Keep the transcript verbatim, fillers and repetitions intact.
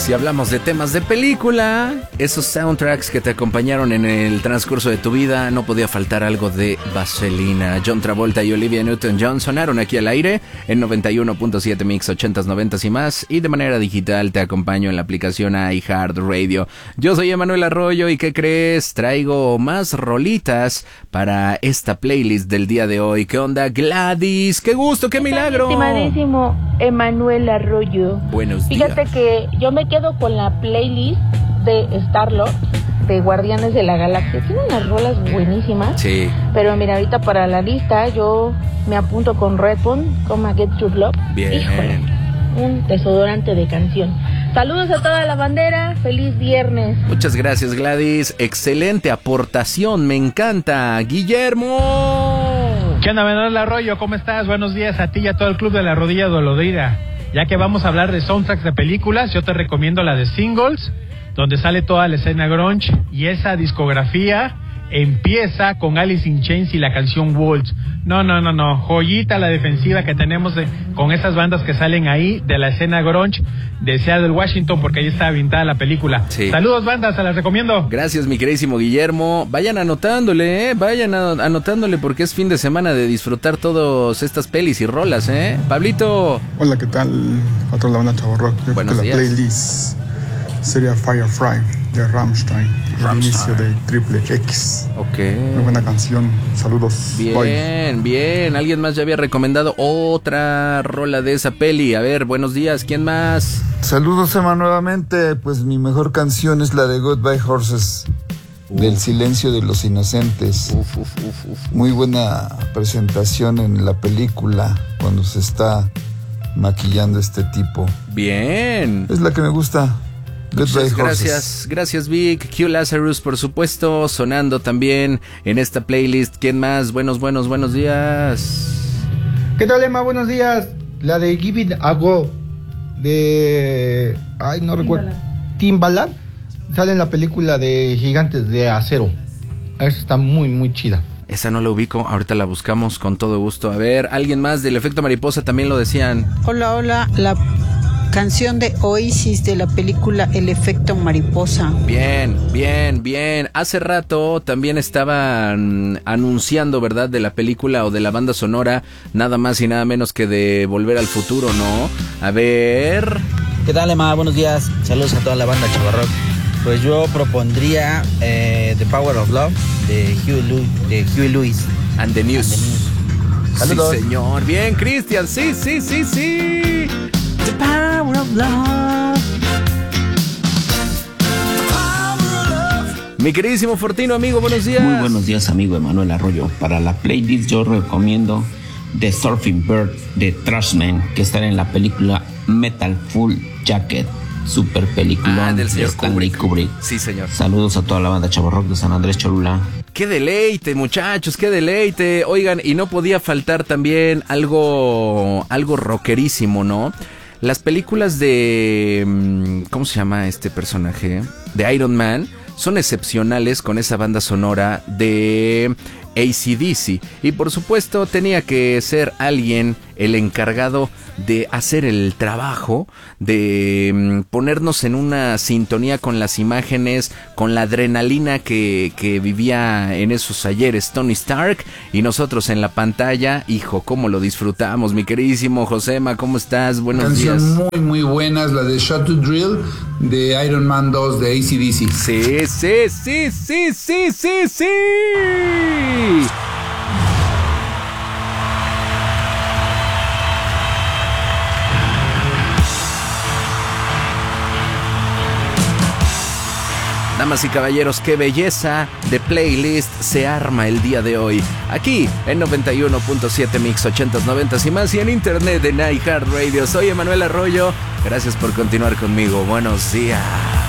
Si hablamos de temas de película, esos soundtracks que te acompañaron en el transcurso de tu vida, no podía faltar algo de Vaselina. John Travolta y Olivia Newton-John sonaron aquí al aire en noventa y uno punto siete Mix ochentas, noventas y más, y de manera digital te acompaño en la aplicación iHeartRadio. Yo soy Emanuel Arroyo y ¿qué crees? Traigo más rolitas para esta playlist del día de hoy. ¿Qué onda, Gladys? ¡Qué gusto, qué milagro! Estimadísimo Emanuel Arroyo. Buenos días. Fíjate que yo me quedo con la playlist de Star-Lord, de Guardianes de la Galaxia. Tiene unas rolas buenísimas. Sí. Pero mira, ahorita para la lista yo me apunto con Redbone, Come Get Your Love. Bien. Híjole, un desodorante de canción. Saludos a toda la bandera, feliz viernes. Muchas gracias, Gladys. Excelente aportación, me encanta. Guillermo. ¿Qué onda, Manuel Arroyo? ¿Cómo estás? Buenos días a ti y a todo el club de la rodilla dolorida. Ya que vamos a hablar de soundtracks de películas, yo te recomiendo la de Singles, donde sale toda la escena grunge, y esa discografía empieza con Alice in Chains y la canción Waltz. No, no, no, no, joyita la defensiva que tenemos de, con esas bandas que salen ahí de la escena grunge de Seattle, Washington, porque ahí está avintada la película. Sí. Saludos, bandas, se las recomiendo. Gracias, mi queridísimo Guillermo. Vayan anotándole, ¿eh? Vayan a- anotándole porque es fin de semana de disfrutar todas estas pelis y rolas, ¿eh? Pablito. Hola, ¿qué tal? Patrón La Banda Chavorrock. Yo creo Buenos que la días. playlist sería Firefly de Rammstein, el Rammstein. inicio de Triple X. Ok. Muy buena canción. Saludos. Bye. Bien, bien. Alguien más ya había recomendado otra rola de esa peli. A ver, buenos días. ¿Quién más? Saludos, Emma, nuevamente. Pues mi mejor canción es la de Goodbye Horses, Uf. del Silencio de los Inocentes. Uf, uf, uf, uf. Muy buena presentación en la película cuando se está maquillando este tipo. Bien. Es la que me gusta. Goodbye Muchas Horses. gracias, gracias Vic. Q Lazarus, por supuesto, sonando también en esta playlist. ¿Quién más? Buenos, buenos, buenos días. ¿Qué tal, Emma? Buenos días. La de Give It a Go de... Ay, no recuerdo. Timbaland. Sale en la película de Gigantes de Acero. Esa está muy, muy chida. Esa no la ubico, ahorita la buscamos con todo gusto. A ver, alguien más del efecto mariposa también lo decían. Hola, hola, la canción de Oasis de la película El efecto mariposa. Bien, bien, bien. Hace rato también estaban anunciando, ¿verdad?, de la película o de la banda sonora, nada más y nada menos que de Volver al Futuro, ¿no? A ver... ¿Qué tal, Emma? Buenos días. Saludos a toda la banda Chavarrock. Pues yo propondría eh, The Power of Love de Huey, Lew- de Huey Lewis. And the News. And the News. Saludos. Sí, señor. Bien, Cristian. Sí, sí, sí, sí. The Power of Love. Mi queridísimo Fortino, amigo, buenos días. Muy buenos días, amigo Emanuel Arroyo. Para la playlist yo recomiendo The Surfing Bird de Trashman, que está en la película Metal Full Jacket. Super película Ah, del de señor Stanley Kubrick. Kubrick. Sí, señor. Saludos a toda la banda Chavorrock de San Andrés Cholula. Qué deleite, muchachos, qué deleite. Oigan, y no podía faltar también algo, algo rockerísimo, ¿no? Las películas de... ¿Cómo se llama este personaje? De Iron Man son excepcionales con esa banda sonora de A C D C. Y por supuesto tenía que ser alguien el encargado de hacer el trabajo, de mm, ponernos en una sintonía con las imágenes, con la adrenalina que, que vivía en esos ayeres Tony Stark, y nosotros en la pantalla. Hijo, cómo lo disfrutamos, mi queridísimo Josema, ¿cómo estás? Buenos Canción días. muy muy buena es la de Shot to Drill de Iron Man dos de A C D C. Sí, sí, sí, sí, sí, sí, sí. Damas y caballeros, qué belleza de playlist se arma el día de hoy. Aquí en noventa y uno punto siete Mix ochentas, noventas y más, y en internet en iHeartRadio. Soy Emanuel Arroyo. Gracias por continuar conmigo. Buenos días.